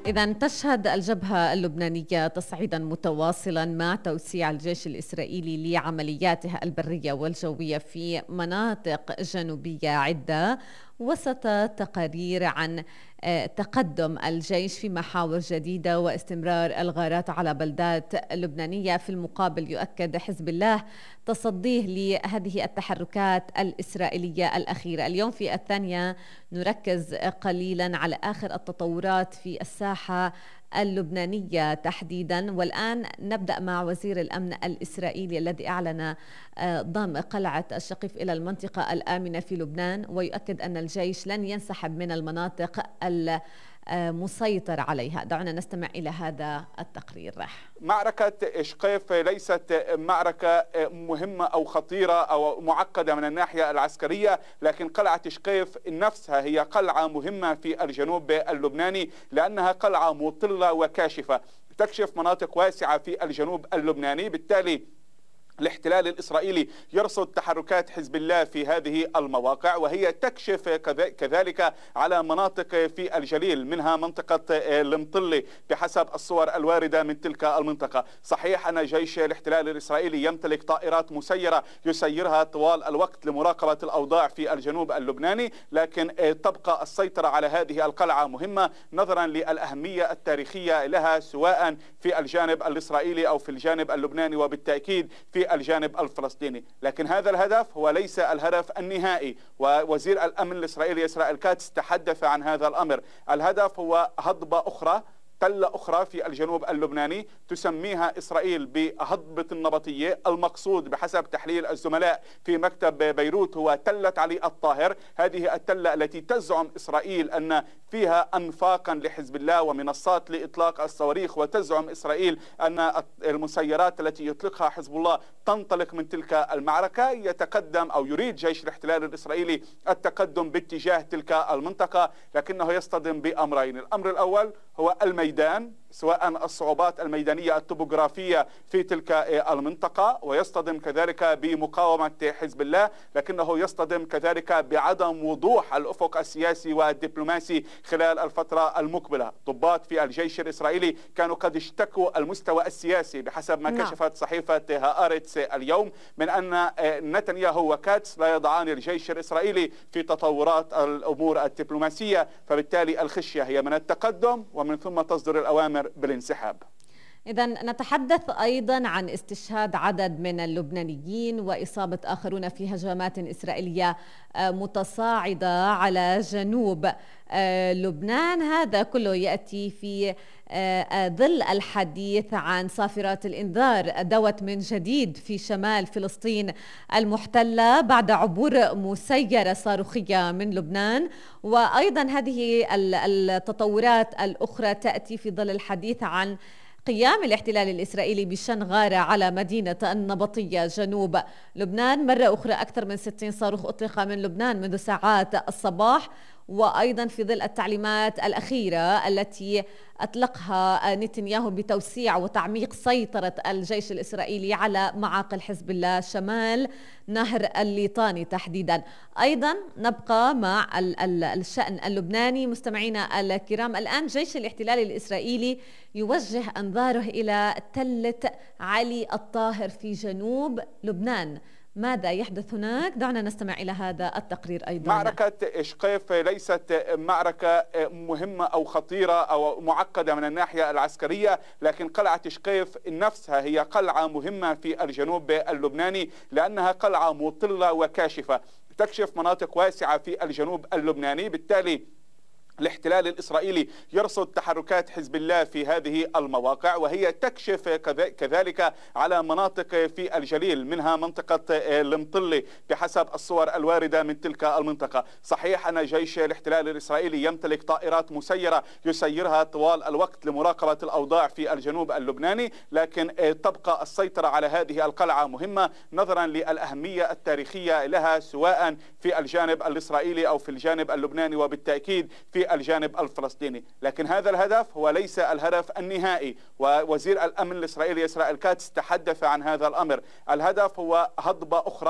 إذن تشهد الجبهة اللبنانية تصعيدا متواصلا مع توسيع الجيش الإسرائيلي لعملياته البرية والجوية في مناطق جنوبية عدة، وسط تقارير عن تقدم الجيش في محاور جديدة واستمرار الغارات على بلدات لبنانية. في المقابل يؤكد حزب الله تصديه لهذه التحركات الإسرائيلية الأخيرة. اليوم في الثانية نركز قليلا على آخر التطورات في الساحة اللبنانية تحديدا، والآن نبدأ مع وزير الأمن الإسرائيلي الذي أعلن ضم قلعة الشقيف إلى المنطقة الآمنة في لبنان، ويؤكد أن الجيش لن ينسحب من المناطق المسيطر عليها. دعونا نستمع إلى هذا التقرير. معركة شقيف ليست معركة مهمة أو خطيرة أو معقدة من الناحية العسكرية، لكن قلعة شقيف نفسها هي قلعة مهمة في الجنوب اللبناني، لأنها قلعة مطلة وكاشفة تكشف مناطق واسعة في الجنوب اللبناني. بالتالي الاحتلال الإسرائيلي يرصد تحركات حزب الله في هذه المواقع، وهي تكشف كذلك على مناطق في الجليل، منها منطقة المطلة بحسب الصور الواردة من تلك المنطقة. صحيح أن جيش الاحتلال الإسرائيلي يمتلك طائرات مسيرة يسيرها طوال الوقت لمراقبة الأوضاع في الجنوب اللبناني، لكن تبقى السيطرة على هذه القلعة مهمة نظرا للأهمية التاريخية لها، سواء في الجانب الإسرائيلي أو في الجانب اللبناني، وبالتأكيد في الجانب الفلسطيني. لكن هذا الهدف هو ليس الهدف النهائي، ووزير الأمن الإسرائيلي إسرائيل كاتس تحدث عن هذا الأمر. الهدف هو هضبة أخرى، تلة أخرى في الجنوب اللبناني تسميها إسرائيل بهضبة النبطية. المقصود بحسب تحليل الزملاء في مكتب بيروت هو تلة علي الطاهر. هذه التلة التي تزعم إسرائيل أن فيها أنفاقا لحزب الله ومنصات لإطلاق الصواريخ، وتزعم إسرائيل أن المسيرات التي يطلقها حزب الله تنطلق من تلك المعركة. يتقدم أو يريد جيش الاحتلال الإسرائيلي التقدم باتجاه تلك المنطقة، لكنه يصطدم بأمرين. الأمر الأول هو الميدان، سواء الصعوبات الميدانية التopografية في تلك المنطقة، ويصطدم كذلك بمقاومة حزب الله، لكنه يصطدم كذلك بعدم وضوح الأفق السياسي والدبلوماسي خلال الفترة المقبلة. ضباط في الجيش الإسرائيلي كانوا قد اشتكوا المستوى السياسي بحسب ما كشفت صحيفة هآرتس اليوم من أن نتنياهو وكاتس لا يضعان الجيش الإسرائيلي في تطورات الأمور الدبلوماسية، فبالتالي الخشية هي من التقدم ومن ثم تصدر الأوامر بالانسحاب. إذن نتحدث أيضا عن استشهاد عدد من اللبنانيين وإصابة آخرون في هجمات إسرائيلية متصاعدة على جنوب لبنان. هذا كله يأتي في ظل الحديث عن صافرات الإنذار دوت من جديد في شمال فلسطين المحتلة بعد عبور مسيرة صاروخية من لبنان. وأيضا هذه التطورات الأخرى تأتي في ظل الحديث عن قيام الاحتلال الإسرائيلي بشن غارة على مدينة النبطية جنوب لبنان. مرة أخرى أكثر من 60 صاروخ أطلق من لبنان منذ ساعات الصباح، وأيضا في ظل التعليمات الأخيرة التي أطلقها نتنياهو بتوسيع وتعميق سيطرة الجيش الإسرائيلي على معاقل حزب الله شمال نهر الليطاني تحديدا. أيضا نبقى مع الشأن اللبناني مستمعينا الكرام. الآن جيش الاحتلال الإسرائيلي يوجه أنظاره إلى تلة علي الطاهر في جنوب لبنان. ماذا يحدث هناك؟ دعنا نستمع إلى هذا التقرير أيضا. معركة شقيف ليست معركة مهمة أو خطيرة أو معقدة من الناحية العسكرية، لكن قلعة شقيف نفسها هي قلعة مهمة في الجنوب اللبناني، لأنها قلعة مطلة وكاشفة تكشف مناطق واسعة في الجنوب اللبناني. بالتالي الاحتلال الإسرائيلي يرصد تحركات حزب الله في هذه المواقع، وهي تكشف كذلك على مناطق في الجليل، منها منطقة المطلة بحسب الصور الواردة من تلك المنطقة. صحيح أن جيش الاحتلال الإسرائيلي يمتلك طائرات مسيرة يسيرها طوال الوقت لمراقبة الأوضاع في الجنوب اللبناني، لكن تبقى السيطرة على هذه القلعة مهمة نظرا للأهمية التاريخية لها، سواء في الجانب الإسرائيلي أو في الجانب اللبناني، وبالتأكيد في الجانب الفلسطيني. لكن هذا الهدف هو ليس الهدف النهائي، ووزير الأمن الإسرائيلي إسرائيل كاتس تحدث عن هذا الأمر. الهدف هو هضبة أخرى،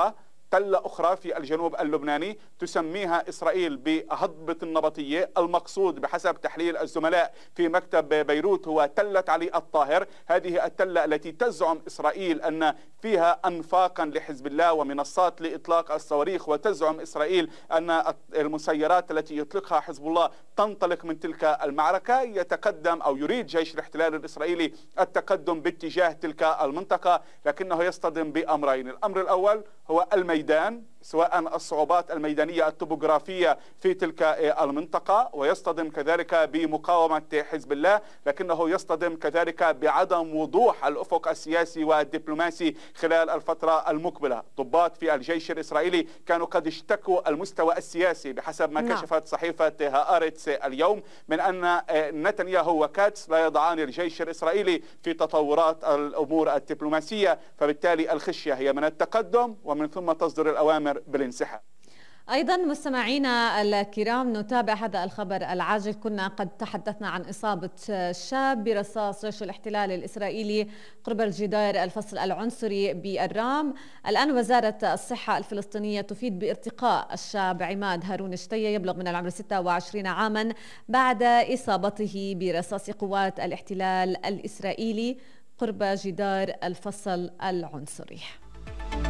تلة أخرى في الجنوب اللبناني تسميها إسرائيل بهضبة النبطية. المقصود بحسب تحليل الزملاء في مكتب بيروت هو تلة علي الطاهر. هذه التلة التي تزعم إسرائيل أن فيها أنفاقا لحزب الله ومنصات لإطلاق الصواريخ، وتزعم إسرائيل أن المسيرات التي يطلقها حزب الله تنطلق من تلك المعركة. يتقدم أو يريد جيش الاحتلال الإسرائيلي التقدم باتجاه تلك المنطقة، لكنه يصطدم بأمرين. الأمر الأول هو الميدان، سواء الصعوبات الميدانية الطبوغرافية في تلك المنطقة، ويصطدم كذلك بمقاومة حزب الله، لكنه يصطدم كذلك بعدم وضوح الأفق السياسي والدبلوماسي خلال الفترة المقبلة. ضباط في الجيش الإسرائيلي كانوا قد اشتكوا المستوى السياسي بحسب ما كشفت صحيفة هآرتس اليوم من أن نتنياهو وكاتس لا يضعان الجيش الإسرائيلي في تطورات الأمور الدبلوماسية، فبالتالي الخشية هي من التقدم ومن ثم تصدر الأوامر بالانسحاب. أيضا مستمعينا الكرام نتابع هذا الخبر العاجل. كنا قد تحدثنا عن إصابة شاب برصاص جيش الاحتلال الإسرائيلي قرب الجدار الفصل العنصري بالرام. الآن وزارة الصحة الفلسطينية تفيد بارتقاء الشاب عماد هارون شتية يبلغ من العمر 26 عاما بعد إصابته برصاص قوات الاحتلال الإسرائيلي قرب جدار الفصل العنصري.